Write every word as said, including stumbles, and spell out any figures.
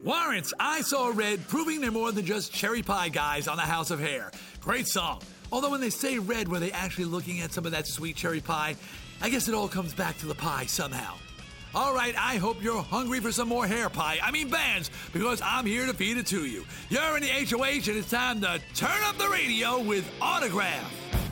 Warrants, I Saw Red, proving they're more than just cherry pie guys on the House of Hair. Great song. Although when they say red, were they actually looking at some of that sweet cherry pie? I guess it all comes back to the pie somehow. All right, I hope you're hungry for some more hair pie. I mean bands, because I'm here to feed it to you. You're in the H O H, and it's time to turn up the radio with Autograph.